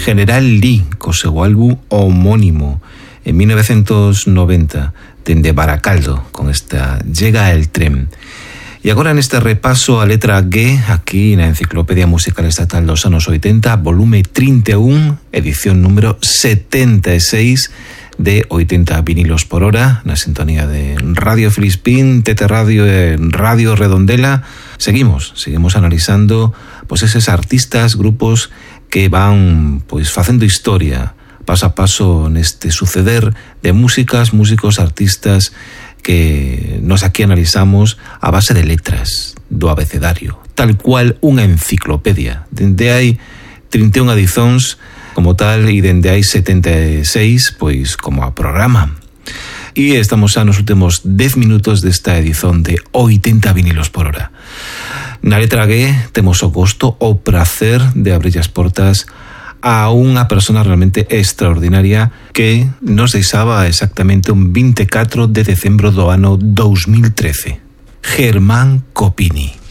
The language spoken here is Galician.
General Lee, co seu álbum homónimo, en 1990, dende Baracaldo, con esta Llega el tren. E agora neste repaso a letra G, aquí na Enciclopedia Musical Estatal dos anos 80, volume 31, edición número 76 de 80 vinilos por hora, na sintonía de Radio Filispín, TT Radio e Radio Redondela. Seguimos analizando pois eses artistas, grupos que van pois facendo historia paso a paso neste suceder de músicos, artistas que nos aquí analizamos a base de letras do abecedario, tal cual unha enciclopedia. Dende hai 31 edicións como tal e dende hai 76 pois como a programa. E estamos xa nos últimos 10 minutos desta edición de 80 vinilos por hora. Na letra G temos o gosto, o prazer de abrir as portas a unha persona realmente extraordinaria que nos deixaba exactamente un 24 de decembro do ano 2013. Germán Copini.